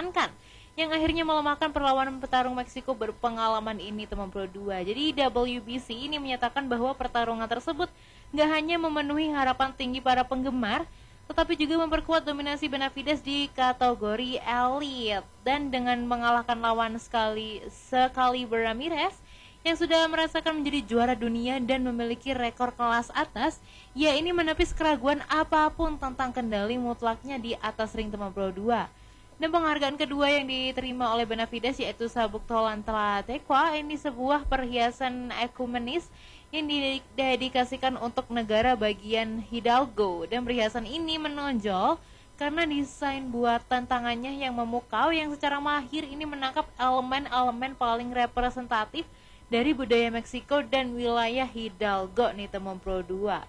membosankan yang akhirnya melemahkan perlawanan petarung Meksiko berpengalaman ini, teman Pro 2. Jadi WBC ini menyatakan bahwa pertarungan tersebut nggak hanya memenuhi harapan tinggi para penggemar, tetapi juga memperkuat dominasi Benavides di kategori elite. Dan dengan mengalahkan lawan sekaliber Ramirez yang sudah merasakan menjadi juara dunia dan memiliki rekor kelas atas, ya ini menepis keraguan apapun tentang kendali mutlaknya di atas ring, teman Pro 2. Dan penghargaan kedua yang diterima oleh Benavides yaitu Sabuk Tolan Tlatekwa, ini sebuah perhiasan ekumenis yang didedikasikan untuk negara bagian Hidalgo. Dan perhiasan ini menonjol karena desain buatan tangannya yang memukau yang secara mahir ini menangkap elemen-elemen paling representatif dari budaya Meksiko dan wilayah Hidalgo nih, teman Pro 2.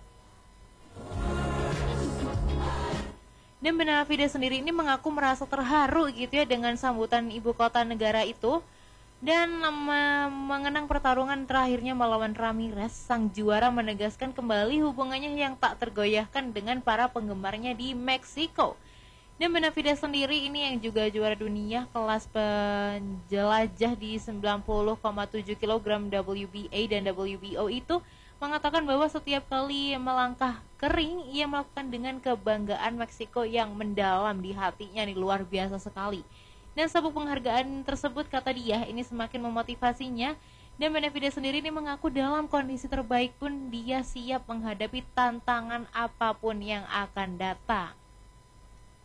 Dan Benavides sendiri ini mengaku merasa terharu gitu ya dengan sambutan ibu kota negara itu. Dan mengenang pertarungan terakhirnya melawan Ramirez, sang juara menegaskan kembali hubungannya yang tak tergoyahkan dengan para penggemarnya di Meksiko. Dan Benavides sendiri ini yang juga juara dunia kelas penjelajah di 90,7 kg WBA dan WBO itu mengatakan bahwa setiap kali melangkah kering ia melakukan dengan kebanggaan Meksiko yang mendalam di hatinya, nih luar biasa sekali. Dan sabuk penghargaan tersebut, kata dia, ini semakin memotivasinya. Dan Benavides sendiri ini mengaku dalam kondisi terbaik pun dia siap menghadapi tantangan apapun yang akan datang.